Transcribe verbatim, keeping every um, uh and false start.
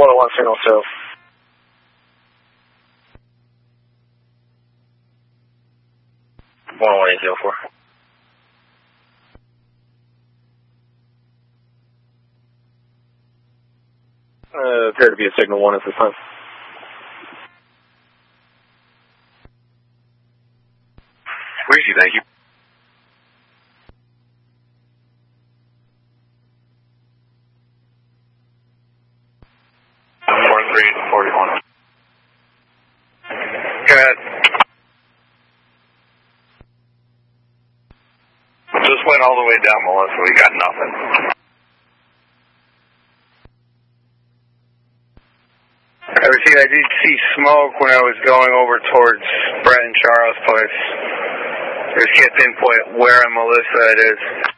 one oh one signal two. one oh one eight zero four. Uh, appear to be a signal one at this time. Greasy, thank you. four three forty-one. Go ahead. Just went all the way down, Melissa. We got nothing. Everything, I did see smoke when I was going over towards Brett and Charles' place. I just can't pinpoint where in Melissa it is.